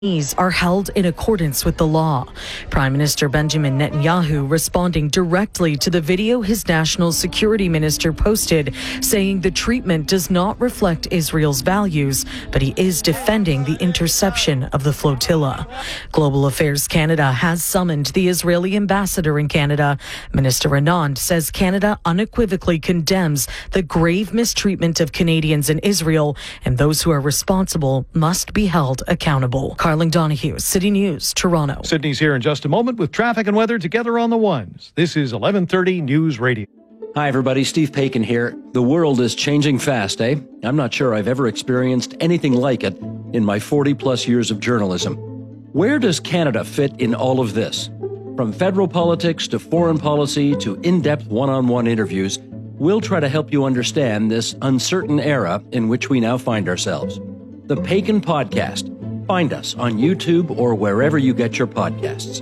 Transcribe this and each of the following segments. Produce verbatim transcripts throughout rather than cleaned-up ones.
are held in accordance with the law. Prime Minister Benjamin Netanyahu responding directly to the video his national security minister posted, saying the treatment does not reflect Israel's values, but he is defending the interception of the flotilla. Global Affairs Canada has summoned the Israeli ambassador in Canada. Minister Anand says Canada unequivocally condemns the grave mistreatment of Canadians in Israel, and those who are responsible must be held accountable. Carling Donahue, City News, Toronto. Sydney's here in just a moment with traffic and weather together on the ones. This is eleven thirty News Radio. Hi, everybody. Steve Paikin here. The world is changing fast, eh? I'm not sure I've ever experienced anything like it in my forty-plus years of journalism. Where does Canada fit in all of this? From federal politics to foreign policy to in-depth one-on-one interviews, we'll try to help you understand this uncertain era in which we now find ourselves. The Paikin Podcast. Find us on YouTube or wherever you get your podcasts.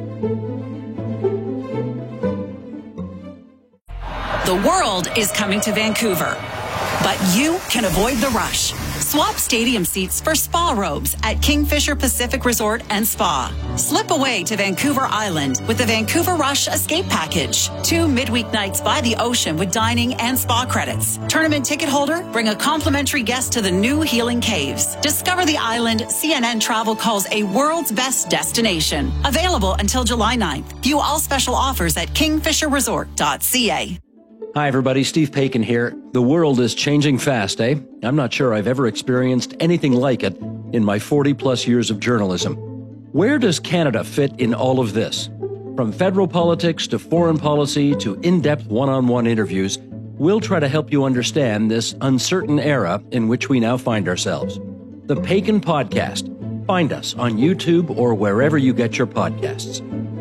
The world is coming to Vancouver, but you can avoid the rush. Swap stadium seats for spa robes at Kingfisher Pacific Resort and Spa. Slip away to Vancouver Island with the Vancouver Rush Escape Package. Two midweek nights by the ocean with dining and spa credits. Tournament ticket holder, bring a complimentary guest to the new Healing Caves. Discover the island C N N Travel calls a world's best destination. Available until July ninth. View all special offers at kingfisher resort dot c a. Hi, everybody. Steve Paikin here. The world is changing fast, eh? I'm not sure I've ever experienced anything like it in my forty-plus years of journalism. Where does Canada fit in all of this? From federal politics to foreign policy to in-depth one-on-one interviews, we'll try to help you understand this uncertain era in which we now find ourselves. The Paikin Podcast. Find us on YouTube or wherever you get your podcasts.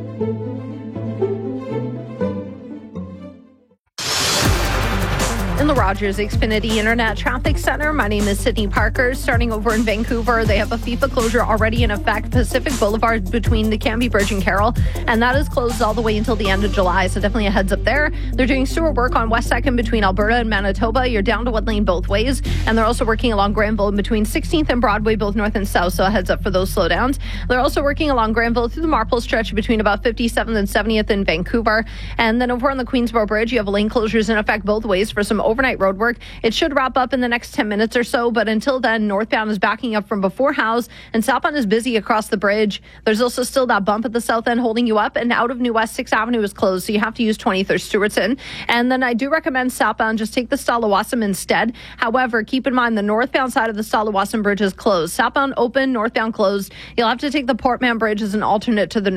In the Rogers Xfinity Internet Traffic Center, my name is Sydney Parker. Starting over in Vancouver, they have a FIFA closure already in effect. Pacific Boulevard between the Cambie Bridge and Carroll, and that is closed all the way until the end of July, so definitely a heads up there. They're doing sewer work on West second between Alberta and Manitoba. You're down to one lane both ways, and they're also working along Granville between sixteenth and Broadway, both north and south, so a heads up for those slowdowns. They're also working along Granville through the Marple stretch between about fifty-seventh and seventieth in Vancouver, and then over on the Queensboro Bridge, you have lane closures in effect both ways for some overnight road work. It should wrap up in the next ten minutes or so, but until then, northbound is backing up from before Howes, and southbound is busy across the bridge. There's also still that bump at the south end holding you up, and out of New West, sixth Avenue is closed, so you have to use twentieth or Stewartson. And then I do recommend southbound, just take the Stalawassam instead. However, keep in mind the northbound side of the Stalawassam Bridge is closed. Southbound open, northbound closed. You'll have to take the Portman Bridge as an alternate to the